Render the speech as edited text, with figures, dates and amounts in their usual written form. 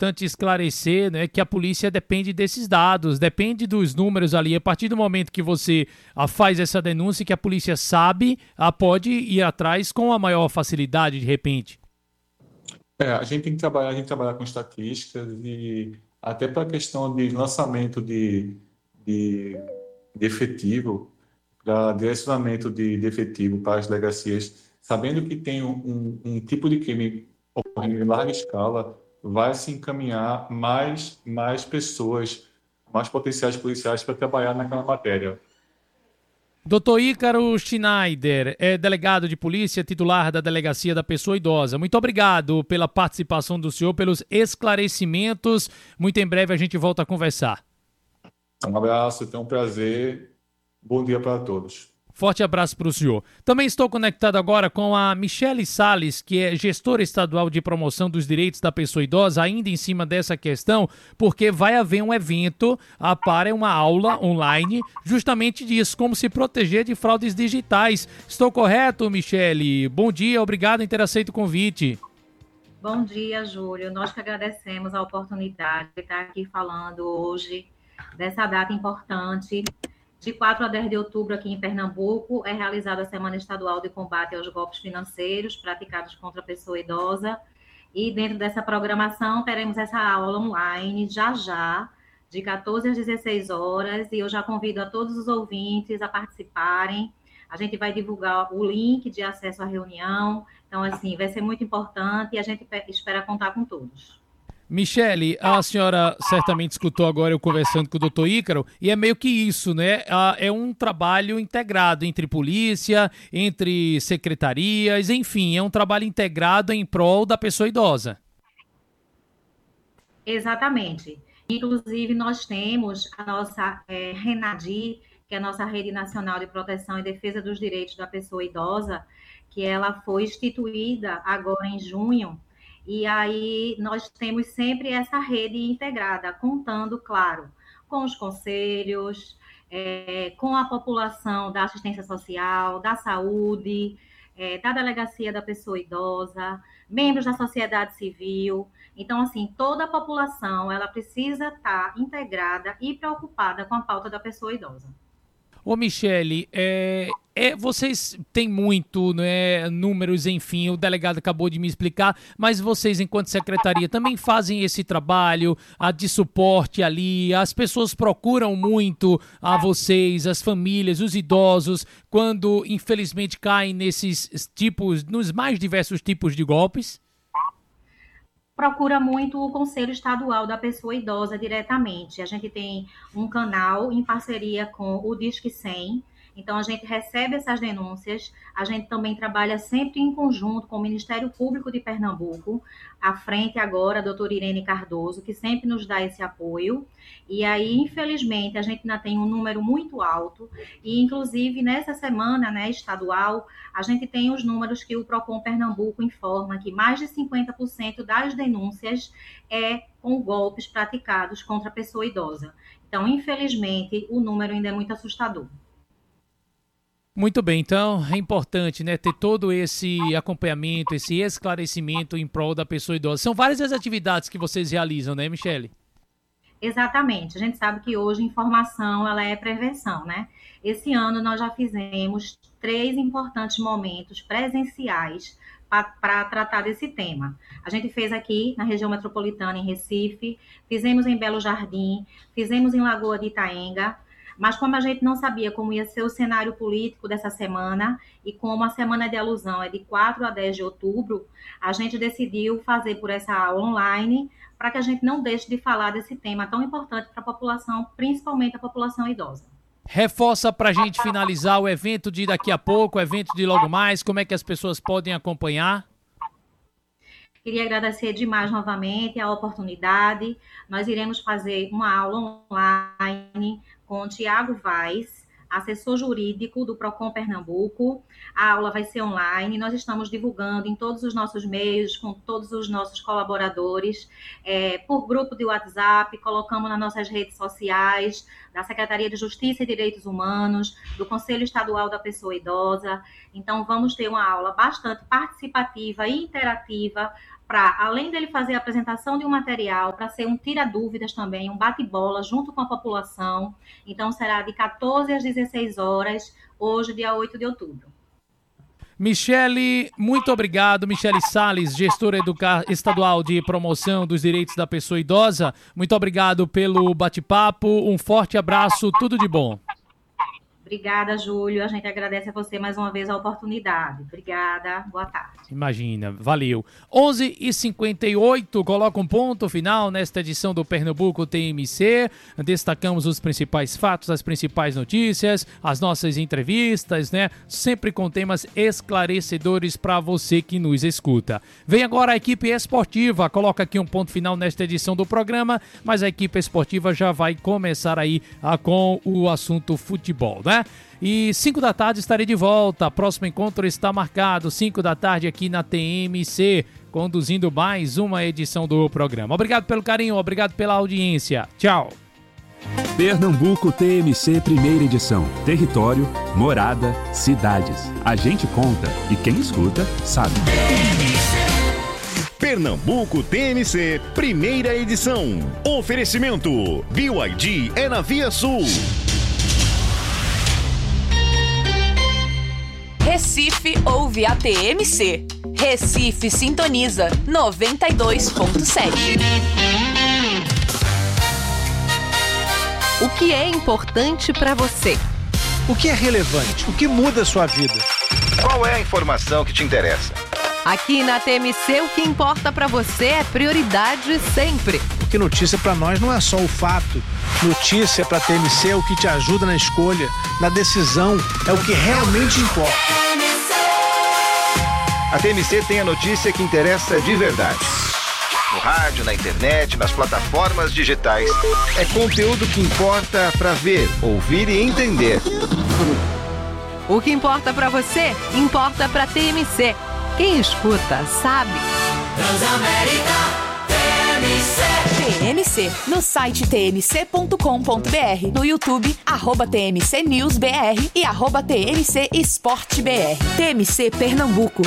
importante esclarecer, né, que a polícia depende desses dados, depende dos números ali. A partir do momento que você faz essa denúncia, que a polícia sabe, pode ir atrás com a maior facilidade, de repente. A gente tem que trabalhar, com estatísticas e até para a questão de lançamento de, de efetivo, para direcionamento de efetivo para as delegacias, sabendo que tem um tipo de crime ocorrendo em larga escala, vai se encaminhar mais pessoas, mais potenciais policiais para trabalhar naquela matéria. Dr. Ícaro Schneider é delegado de polícia, titular da Delegacia da Pessoa Idosa. Muito obrigado pela participação do senhor, pelos esclarecimentos. Muito em breve a gente volta a conversar. Um abraço, foi um prazer. Bom dia para todos. Forte abraço para o senhor. Também estou conectado agora com a Michele Salles, que é gestora estadual de promoção dos direitos da pessoa idosa, ainda em cima dessa questão, porque vai haver um evento para uma aula online justamente disso, como se proteger de fraudes digitais. Estou correto, Michele? Bom dia, obrigado em ter aceito o convite. Bom dia, Júlio. Nós que agradecemos a oportunidade de estar aqui falando hoje dessa data importante. De 4 a 10 de outubro, aqui em Pernambuco, é realizada a Semana Estadual de Combate aos Golpes Financeiros praticados contra a pessoa idosa. E dentro dessa programação, teremos essa aula online, já, de 14 às 16 horas. E eu já convido a todos os ouvintes a participarem. A gente vai divulgar o link de acesso à reunião. Então, assim, vai ser muito importante e a gente espera contar com todos. Michele, a senhora certamente escutou agora eu conversando com o doutor Ícaro, e é meio que isso, né? É um trabalho integrado entre polícia, entre secretarias, enfim, é um trabalho integrado em prol da pessoa idosa. Exatamente. Inclusive, nós temos a nossa RENADI, que é a nossa Rede Nacional de Proteção e Defesa dos Direitos da Pessoa Idosa, que ela foi instituída agora em junho. E aí nós temos sempre essa rede integrada, contando, claro, com os conselhos, com a população da assistência social, da saúde, da delegacia da pessoa idosa, membros da sociedade civil. Então, assim, toda a população, ela precisa estar integrada e preocupada com a pauta da pessoa idosa. Ô, Michele, vocês têm muito, né, números, enfim, o delegado acabou de me explicar, mas vocês, enquanto secretaria, também fazem esse trabalho de suporte ali, as pessoas procuram muito a vocês, as famílias, os idosos, quando, infelizmente, caem nesses tipos, nos mais diversos tipos de golpes? Procura muito o Conselho Estadual da Pessoa Idosa diretamente. A gente tem um canal em parceria com o Disque 100, então a gente recebe essas denúncias, a gente também trabalha sempre em conjunto com o Ministério Público de Pernambuco, à frente agora a doutora Irene Cardoso, que sempre nos dá esse apoio, e aí, infelizmente, a gente ainda tem um número muito alto, e inclusive nessa semana, né, estadual, a gente tem os números que o Procon Pernambuco informa que mais de 50% das denúncias com golpes praticados contra a pessoa idosa. Então, infelizmente, o número ainda é muito assustador. Muito bem, então é importante, né, ter todo esse acompanhamento, esse esclarecimento em prol da pessoa idosa. São várias as atividades que vocês realizam, né, Michele? Exatamente. A gente sabe que hoje informação ela é prevenção, né? Esse ano nós já fizemos 3 importantes momentos presenciais para tratar desse tema. A gente fez aqui na região metropolitana, em Recife, fizemos em Belo Jardim, fizemos em Lagoa de Itaenga, mas como a gente não sabia como ia ser o cenário político dessa semana, e como a semana de alusão é de 4 a 10 de outubro, a gente decidiu fazer por essa aula online, para que a gente não deixe de falar desse tema tão importante para a população, principalmente a população idosa. Reforça para a gente finalizar o evento de daqui a pouco, o evento de logo mais, como é que as pessoas podem acompanhar? Queria agradecer demais novamente a oportunidade. Nós iremos fazer uma aula online com o Tiago Vaz, assessor jurídico do Procon Pernambuco. A aula vai ser online, nós estamos divulgando em todos os nossos meios, com todos os nossos colaboradores, por grupo de WhatsApp, colocamos nas nossas redes sociais, da Secretaria de Justiça e Direitos Humanos, do Conselho Estadual da Pessoa Idosa. Então, vamos ter uma aula bastante participativa e interativa para, além dele fazer a apresentação de um material, para ser um tira-dúvidas também, um bate-bola junto com a população. Então, será de 14 às 16 horas, hoje, dia 8 de outubro. Michele, muito obrigado. Michele Salles, gestora estadual de promoção dos direitos da pessoa idosa. Muito obrigado pelo bate-papo. Um forte abraço, tudo de bom. Obrigada, Júlio. A gente agradece a você mais uma vez a oportunidade. Obrigada. Boa tarde. Imagina, valeu. 11h58, coloca um ponto final nesta edição do Pernambuco TMC. Destacamos os principais fatos, as principais notícias, as nossas entrevistas, né? Sempre com temas esclarecedores para você que nos escuta. Vem agora a equipe esportiva. Coloca aqui um ponto final nesta edição do programa, mas a equipe esportiva já vai começar aí com o assunto futebol, né? E 5 da tarde estarei de volta. Próximo encontro está marcado, 5 da tarde aqui na TMC, conduzindo mais uma edição do programa. Obrigado pelo carinho, obrigado pela audiência. Tchau. Pernambuco TMC, primeira edição. Território, morada, cidades. A gente conta e quem escuta sabe. Pernambuco TMC, primeira edição. Oferecimento: BYD é na Via Sul. Recife ouve a TMC. Recife sintoniza 92.7. O que é importante para você? O que é relevante? O que muda a sua vida? Qual é a informação que te interessa? Aqui na TMC, o que importa para você é prioridade sempre. Porque notícia para nós não é só o fato. Notícia para a TMC é o que te ajuda na escolha, na decisão, é o que realmente importa. A TMC tem a notícia que interessa de verdade. No rádio, na internet, nas plataformas digitais. É conteúdo que importa para ver, ouvir e entender. O que importa para você, importa para a TMC. Quem escuta, sabe. Transamérica TMC. TMC, no site tmc.com.br, no YouTube, @TMC News BR e @TMC Esporte BR. TMC Pernambuco,